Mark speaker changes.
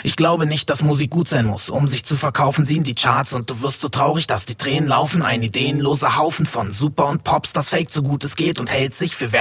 Speaker 1: Ich glaube nicht, dass Musik gut sein muss, um sich zu verkaufen, sie in die Charts und du wirst so traurig, dass die Tränen laufen. Ein ideenloser Haufen von Super und Pops, das fake so gut es geht und hält sich für